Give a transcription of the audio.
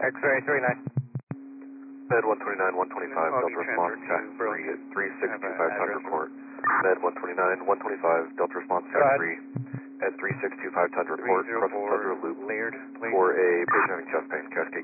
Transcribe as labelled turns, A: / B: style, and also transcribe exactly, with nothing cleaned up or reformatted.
A: X-ray three nine.
B: Med one twenty-nine, one twenty-five, Delta response, Cat three at three six two five Tundra Report. Med one twenty-nine, one twenty-five, Delta response, Cat three at three six two five Tundra Report, crossing Tundra Loop
A: Leard, please.
B: for a patient having chest pain, Cascade.